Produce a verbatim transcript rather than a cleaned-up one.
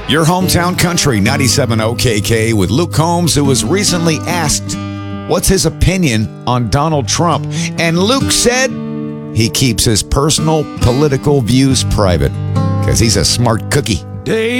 Your hometown country, ninety-seven O K K, with Luke Combs, who was recently asked what's his opinion on Donald Trump. And Luke said he keeps his personal political views private because he's a smart cookie. Day